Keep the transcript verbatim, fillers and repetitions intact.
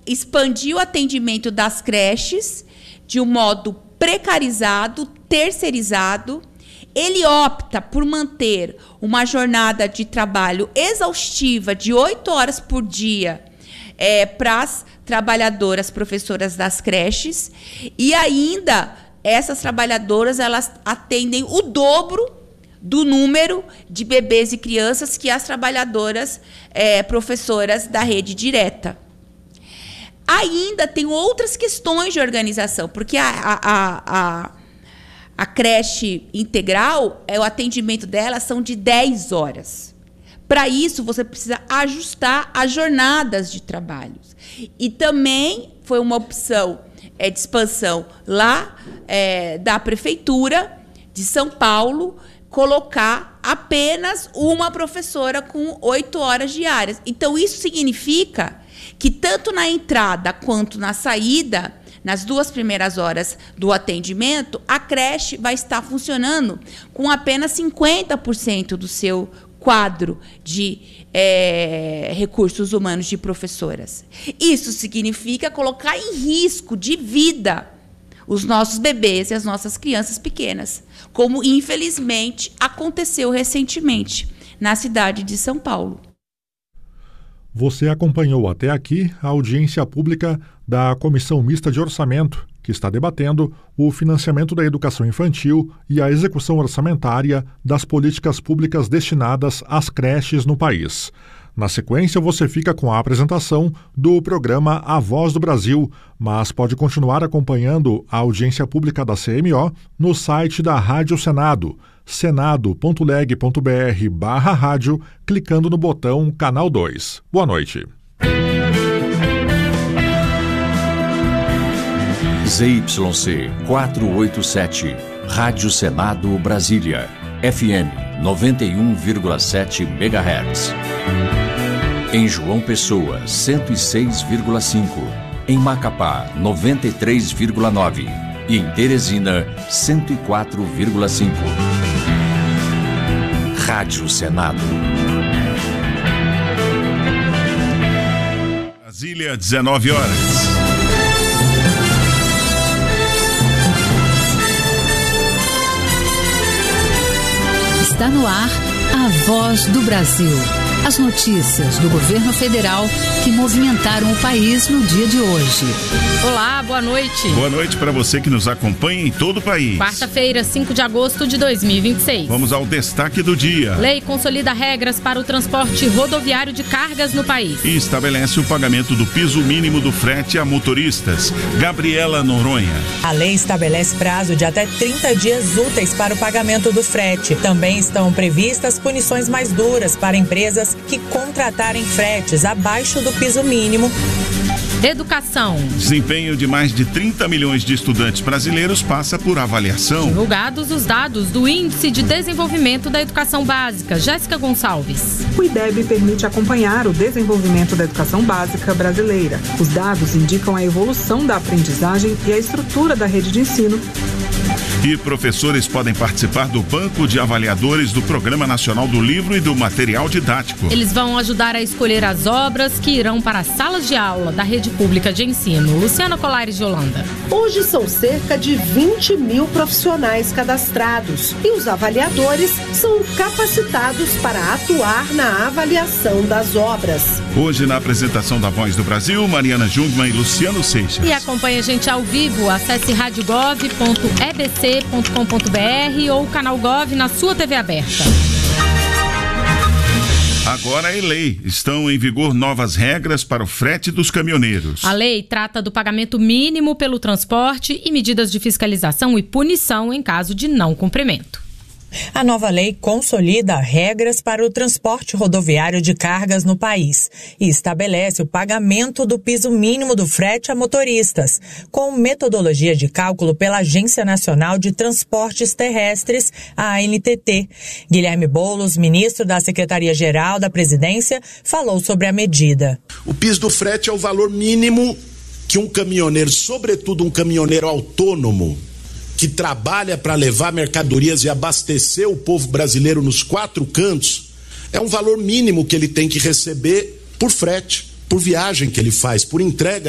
expandir o atendimento das creches de um modo precarizado, terceirizado. Ele opta por manter uma jornada de trabalho exaustiva de oito horas por dia é, para as trabalhadoras professoras das creches, e ainda essas trabalhadoras elas atendem o dobro do número de bebês e crianças que as trabalhadoras é, professoras da rede direta. Ainda tem outras questões de organização, porque a, a, a, a creche integral, é, o atendimento dela são de dez horas. Para isso, você precisa ajustar as jornadas de trabalho. E também foi uma opção é, de expansão lá é, da Prefeitura de São Paulo, colocar apenas uma professora com oito horas diárias. Então, isso significa que tanto na entrada quanto na saída, nas duas primeiras horas do atendimento, a creche vai estar funcionando com apenas cinquenta por cento do seu quadro de é, recursos humanos de professoras. Isso significa colocar em risco de vida os nossos bebês e as nossas crianças pequenas, como, infelizmente, aconteceu recentemente na cidade de São Paulo. Você acompanhou até aqui a audiência pública da Comissão Mista de Orçamento, que está debatendo o financiamento da educação infantil e a execução orçamentária das políticas públicas destinadas às creches no país. Na sequência, você fica com a apresentação do programa A Voz do Brasil, mas pode continuar acompanhando a audiência pública da C M O no site da Rádio Senado, senado ponto leg ponto br barra rádio, clicando no botão Canal dois. Boa noite. Z Y C quatrocentos e oitenta e sete, Rádio Senado Brasília, F M noventa e um vírgula sete megahertz. Em João Pessoa, cento e seis vírgula cinco. Em Macapá, noventa e três vírgula nove. E em Teresina, cento e quatro vírgula cinco. Rádio Senado. Brasília, dezenove horas. Está no ar a Voz do Brasil. As notícias do governo federal que movimentaram o país no dia de hoje. Olá, boa noite. Boa noite para você que nos acompanha em todo o país. Quarta-feira, cinco de agosto de dois mil e vinte e seis. Vamos ao destaque do dia. Lei consolida regras para o transporte rodoviário de cargas no país. E estabelece o pagamento do piso mínimo do frete a motoristas. Gabriela Noronha. A lei estabelece prazo de até trinta dias úteis para o pagamento do frete. Também estão previstas punições mais duras para empresas que contratarem fretes abaixo do piso mínimo. Educação. Desempenho de mais de trinta milhões de estudantes brasileiros passa por avaliação. Divulgados os dados do Índice de Desenvolvimento da Educação Básica. Jéssica Gonçalves. O I D E B permite acompanhar o desenvolvimento da educação básica brasileira. Os dados indicam a evolução da aprendizagem e a estrutura da rede de ensino. E professores podem participar do banco de avaliadores do Programa Nacional do Livro e do Material Didático. Eles vão ajudar a escolher as obras que irão para as salas de aula da rede pública de ensino. Luciana Colares de Holanda. Hoje são cerca de vinte mil profissionais cadastrados e os avaliadores são capacitados para atuar na avaliação das obras. Hoje, na apresentação da Voz do Brasil, Mariana Jungmann e Luciano Seixas. E acompanhe a gente ao vivo. Acesse rádio gov ponto e b c ponto com ponto b r ou Canal Gov na sua T V aberta. Agora é lei. Estão em vigor novas regras para o frete dos caminhoneiros. A lei trata do pagamento mínimo pelo transporte e medidas de fiscalização e punição em caso de não cumprimento. A nova lei consolida regras para o transporte rodoviário de cargas no país e estabelece o pagamento do piso mínimo do frete a motoristas, com metodologia de cálculo pela Agência Nacional de Transportes Terrestres, a A N T T. Guilherme Boulos, ministro da Secretaria-Geral da Presidência, falou sobre a medida. O piso do frete é o valor mínimo que um caminhoneiro, sobretudo um caminhoneiro autônomo, que trabalha para levar mercadorias e abastecer o povo brasileiro nos quatro cantos, é um valor mínimo que ele tem que receber por frete, por viagem que ele faz, por entrega